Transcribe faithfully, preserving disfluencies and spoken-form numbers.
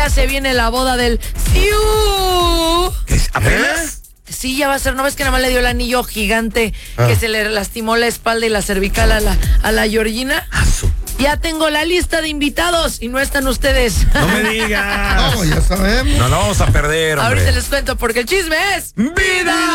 Ya se viene la boda del Siu. ¿Apenas? Sí, ya va a ser. ¿No ves que nada más le dio el anillo gigante Ah. que se le lastimó la espalda y la cervical a la, a la Georgina? Ah, su- Ya tengo la lista de invitados y no están ustedes. No me digas. No, ya sabemos. No, no vamos a perder, hombre. Ahorita les cuento porque el chisme es ¡Vida!